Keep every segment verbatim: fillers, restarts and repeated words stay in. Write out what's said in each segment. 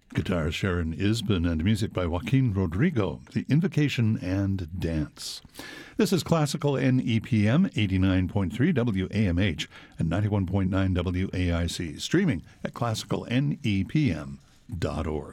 Guitar Sharon Isbin and music by Joaquin Rodrigo, The Invocation and Dance. This is Classical N E P M, eighty-nine point three W A M H and ninety-one point nine W A I C, streaming at classical N E P M dot org.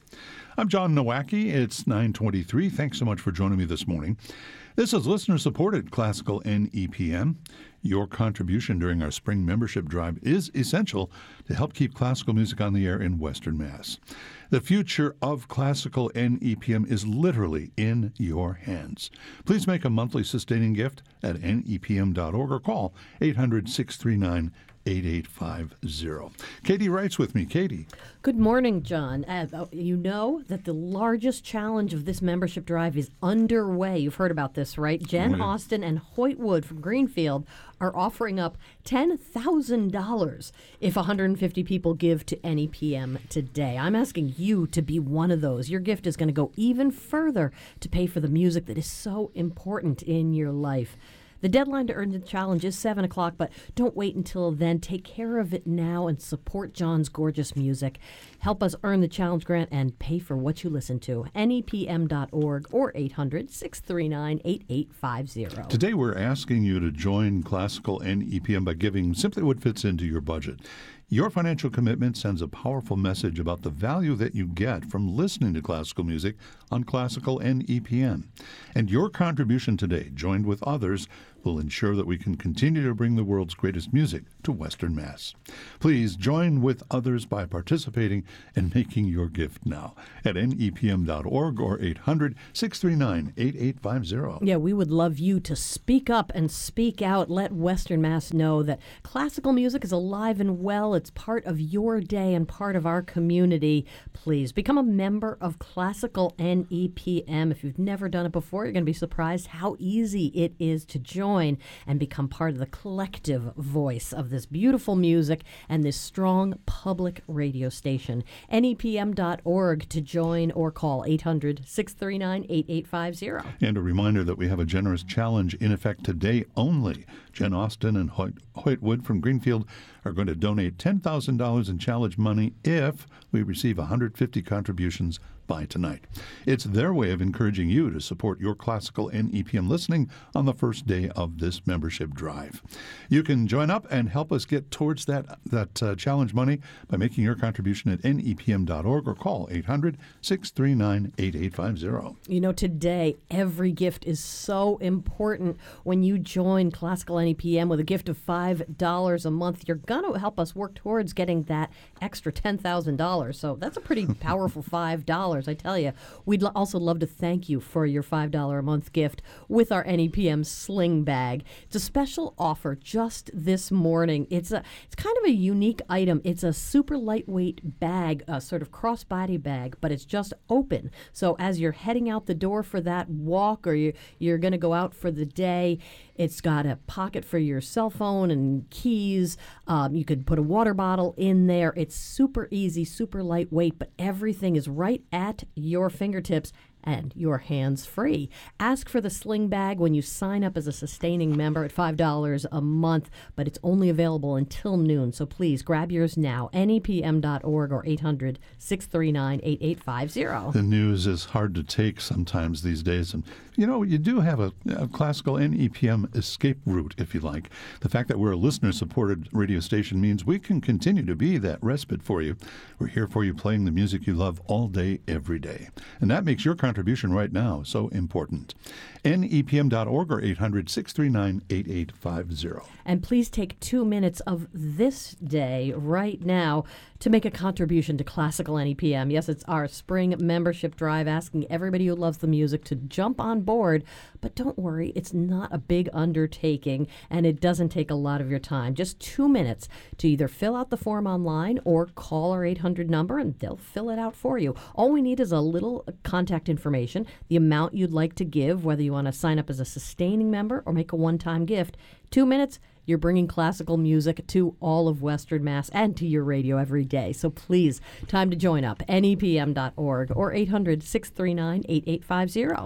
I'm John Nowacki. It's nine twenty-three. Thanks so much for joining me this morning. This is listener-supported Classical N E P M. Your contribution during our spring membership drive is essential to help keep classical music on the air in Western Mass. The future of Classical N E P M is literally in your hands. Please make a monthly sustaining gift at N E P M dot org or call eight hundred, six three nine, eight eight five zero. Katie writes with me. Katie. Good morning, John. Uh, you know that the largest challenge of this membership drive is underway. You've heard about this, right? Jen Oh, yeah. Austin and Hoyt Wood from Greenfield are offering up ten thousand dollars if one hundred fifty people give to N E P M today. I'm asking you to be one of those. Your gift is going to go even further to pay for the music that is so important in your life. The deadline to earn the challenge is seven o'clock, but don't wait until then. Take care of it now and support John's gorgeous music. Help us earn the challenge grant and pay for what you listen to. N E P M dot org or eight hundred, six three nine, eight eight five zero. Today we're asking you to join Classical N E P M by giving simply what fits into your budget. Your financial commitment sends a powerful message about the value that you get from listening to classical music on Classical N E P M. And your contribution today, joined with others, will ensure that we can continue to bring the world's greatest music to Western Mass. Please join with others by participating and making your gift now at N E P M dot org or eight hundred, six three nine, eight eight five zero. Yeah, we would love you to speak up and speak out. Let Western Mass know that classical music is alive and well. It's part of your day and part of our community. Please become a member of Classical N E P M. If you've never done it before, you're going to be surprised how easy it is to join and become part of the collective voice of this beautiful music and this strong public radio station. N E P M dot org to join or call eight hundred, six three nine, eight eight five zero. And a reminder that we have a generous challenge in effect today only. Jen Austin and Hoyt, Hoyt Wood from Greenfield are going to donate ten thousand dollars in challenge money if we receive one hundred fifty contributions by tonight. It's their way of encouraging you to support your Classical N E P M listening on the first day of this membership drive. You can join up and help us get towards that, that uh, challenge money by making your contribution at N E P M dot org or call eight hundred, six three nine, eight eight five zero. You know, today, every gift is so important. When you join Classical N E P M with a gift of five dollars a month, you're going to help us work towards getting that extra ten thousand dollars. So that's a pretty powerful five dollars, I tell you. We'd lo- also love to thank you for your five dollars a month gift with our N E P M sling bag. It's a special offer just this morning. It's a it's kind of a unique item. It's a super lightweight bag, a sort of crossbody bag, but it's just open. So as you're heading out the door for that walk or you, you're going to go out for the day, it's got a pocket for your cell phone and keys. Um, you could put a water bottle in there. It's super easy, super lightweight, but everything is right at your fingertips and your hands-free. Ask for the sling bag when you sign up as a sustaining member at five dollars a month, but it's only available until noon, so please grab yours now. N E P M dot org or eight hundred, six three nine, eight eight five zero. The news is hard to take sometimes these days. And, you know, you do have a, a Classical N E P M escape route, if you like. The fact that we're a listener-supported radio station means we can continue to be that respite for you. We're here for you playing the music you love all day, every day. And that makes your contribution right now so important. N E P M dot org or eight hundred, six three nine, eight eight five zero. And please take two minutes of this day right now to make a contribution to Classical N E P M. Yes, it's our spring membership drive asking everybody who loves the music to jump on board. But don't worry, it's not a big undertaking and it doesn't take a lot of your time. Just two minutes to either fill out the form online or call our eight hundred number and they'll fill it out for you. All we need is a little contact information, the amount you'd like to give, whether you want to sign up as a sustaining member or make a one-time gift. Two minutes, you're bringing classical music to all of Western Mass and to your radio every day. So please, time to join up. N E P M dot org or eight hundred, six three nine, eight eight five zero.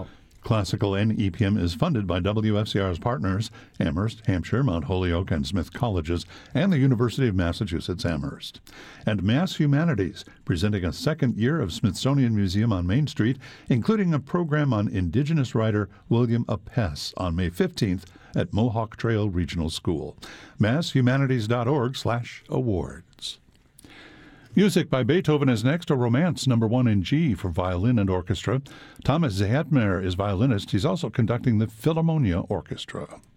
Classical and E P M is funded by W F C R's partners, Amherst, Hampshire, Mount Holyoke, and Smith Colleges, and the University of Massachusetts Amherst. And Mass Humanities, presenting a second year of Smithsonian Museum on Main Street, including a program on Indigenous writer William Apess on May fifteenth at Mohawk Trail Regional School. mass humanities dot org slash awards. Music by Beethoven is next, a Romance number one in G for violin and orchestra. Thomas Zehentmer is violinist. He's also conducting the Philharmonia Orchestra.